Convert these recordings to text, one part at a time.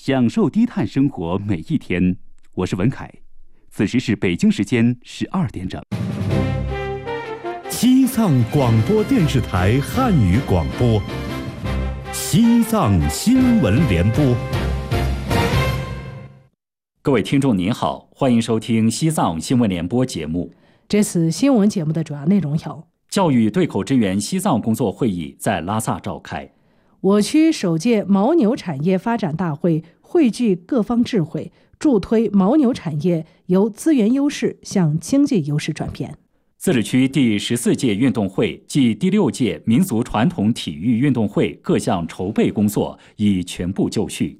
享受低碳生活每一天。我是文凯，此时是北京时间12点整。 西藏广播电视台汉语广播，西藏新闻联播。 各位听众您好，欢迎收听西藏新闻联播节目。 这次新闻节目的主要内容有： 教育对口支援西藏工作会议在拉萨召开； 我区首届牦牛产业发展大会汇聚各方智慧，助推牦牛产业由资源优势向经济优势转变； 自治区第14届运动会暨第6届民族传统体育运动会各项筹备工作已全部就绪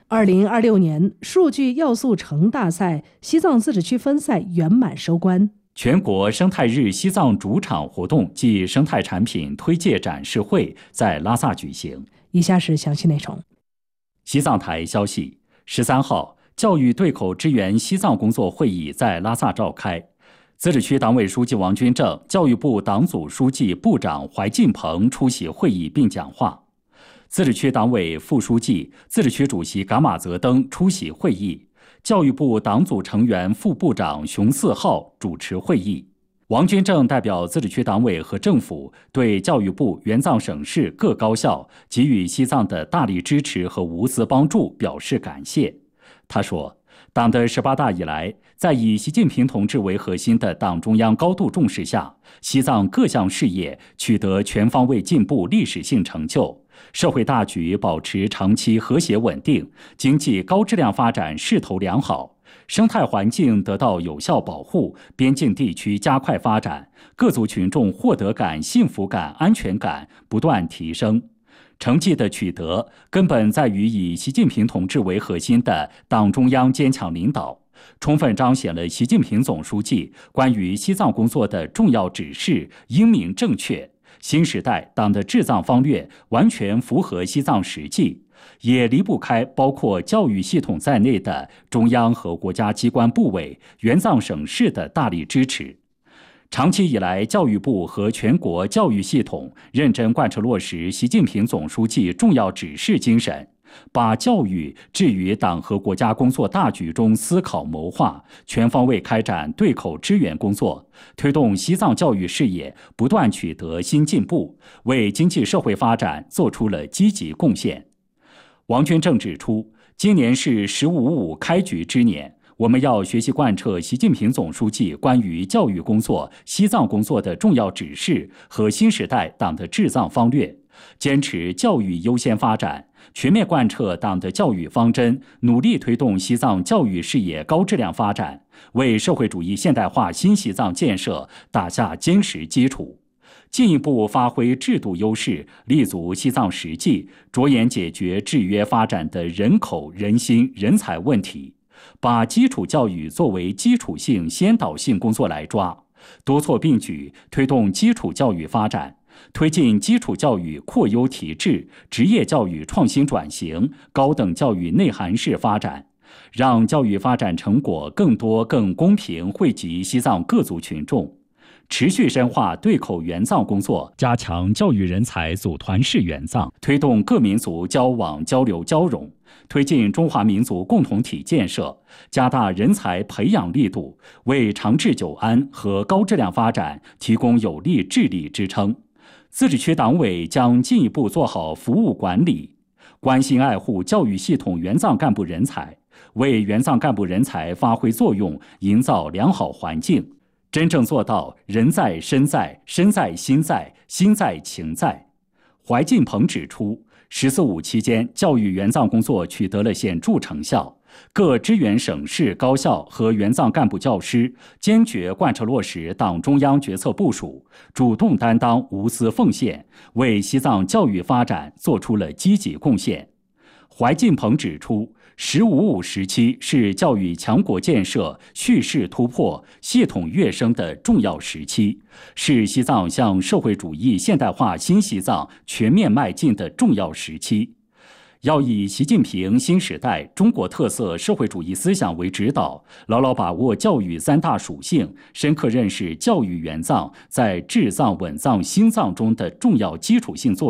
；2026年数据要素城大赛西藏自治区分赛圆满收官； 全国生态日西藏主场活动暨生态产品推介展示会在拉萨举行。 以下是详细内容。 西藏台消息，13号，教育对口支援西藏工作会议在拉萨召开。自治区党委书记王军正、教育部党组书记、部长怀进鹏出席会议并讲话。自治区党委副书记、自治区主席噶玛泽登出席会议。教育部党组成员副部长熊四浩主持会议。王军正代表自治区党委和政府对教育部、原藏省市各高校给予西藏的大力支持和无私帮助表示感谢。他说，党的18大以来，在以习近平同志为核心的党中央高度重视下，西藏各项事业取得全方位进步历史性成就，社会大局保持长期和谐稳定，经济高质量发展势头良好，生态环境得到有效保护，边境地区加快发展，各族群众获得感、幸福感、安全感不断提升。成绩的取得根本在于以习近平同志为核心的党中央坚强领导，充分彰显了习近平总书记关于西藏工作的重要指示英明正确，新时代党的治藏方略完全符合西藏实际，也离不开包括教育系统在内的中央和国家机关部委、原藏省市的大力支持。长期以来，教育部和全国教育系统认真贯彻落实习近平总书记重要指示精神，把教育置于党和国家工作大局中思考谋划，全方位开展对口支援工作，推动西藏教育事业不断取得新进步，为经济社会发展做出了积极贡献。王军正指出，今年是“15·55”开局之年，我们要学习贯彻习近平总书记关于教育工作、西藏工作的重要指示和新时代党的治藏方略，坚持教育优先发展，全面贯彻党的教育方针，努力推动西藏教育事业高质量发展，为社会主义现代化新西藏建设打下坚实基础。进一步发挥制度优势，立足西藏实际，着眼解决制约发展的人口、人心、人才问题，把基础教育作为基础性、先导性工作来抓，多措并举推动基础教育发展，推进基础教育扩优提质、职业教育创新转型、高等教育内涵式发展，让教育发展成果更多、更公平惠及西藏各族群众。持续深化对口援藏工作，加强教育人才组团式援藏，推动各民族交往交流交融，推进中华民族共同体建设，加大人才培养力度，为长治久安和高质量发展提供有力智力支撑。自治区党委将进一步做好服务管理，关心爱护教育系统援藏干部人才，为援藏干部人才发挥作用营造良好环境，真正做到人在身在，身在心在，心在情在。怀进鹏指出，“14·5”期间教育援藏工作取得了显著成效，各支援省市高校和援藏干部教师坚决贯彻落实党中央决策部署，主动担当、无私奉献，为西藏教育发展做出了积极贡献。怀进鹏指出，“15·5”时期是教育强国建设、蓄势突破、系统跃升的重要时期，是西藏向社会主义现代化新西藏全面迈进的重要时期。要以习近平新时代中国特色社会主义思想为指导，牢牢把握教育三大属性，深刻认识教育援藏在治藏、稳藏、兴藏中的重要基础性作用，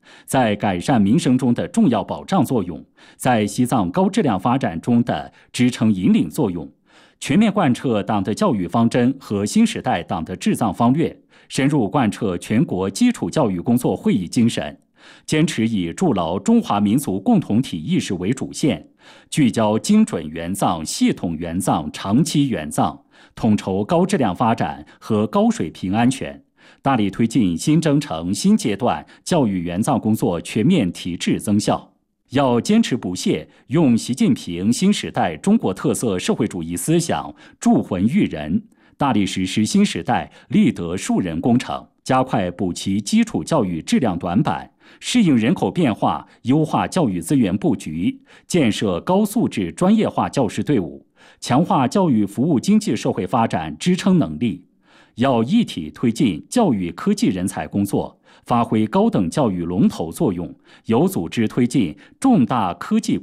在改善民生中的重要保障作用，在西藏高质量发展中的支撑引领作用，全面贯彻党的教育方针和新时代党的治藏方略，深入贯彻全国基础教育工作会议精神，坚持以筑牢中华民族共同体意识为主线，聚焦精准援藏、系统援藏、长期援藏，统筹高质量发展和高水平安全，大力推进新征程新阶段教育援藏工作全面提质增效。要坚持不懈用习近平新时代中国特色社会主义思想铸魂育人，大力实施新时代立德树人工程，加快补齐基础教育质量短板，适应人口变化，优化教育资源布局，建设高素质专业化教师队伍，强化教育服务经济社会发展支撑能力。要一体推进教育科技人才工作，发挥高等教育龙头作用，有组织推进重大科技